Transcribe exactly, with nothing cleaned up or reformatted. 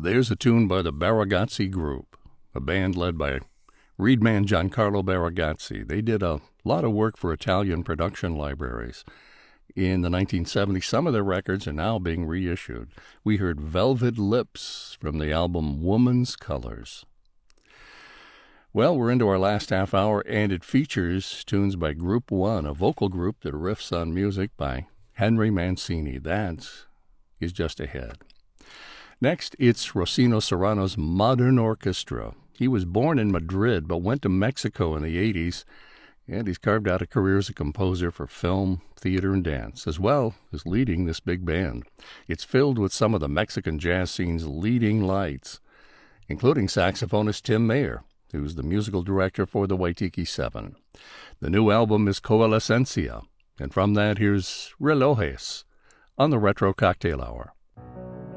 There's a tune by the Baragazzi Group, a band led by reed man Giancarlo Baragazzi. They did a lot of work for Italian production libraries. In the nineteen seventies, some of their records are now being reissued. We heard Velvet Lips from the album Woman's Colors. Well, we're into our last half hour, and it features tunes by Group One, a vocal group that riffs on music by Henry Mancini. That is just ahead. Next, it's Rosino Serrano's Modern Orchestra. He was born in Madrid, but went to Mexico in the eighties, and he's carved out a career as a composer for film, theater, and dance, as well as leading this big band. It's filled with some of the Mexican jazz scene's leading lights, including saxophonist Tim Mayer, who's the musical director for the Waitiki Seven. The new album is Coalescencia, and from that, here's Relojes on the Retro Cocktail Hour.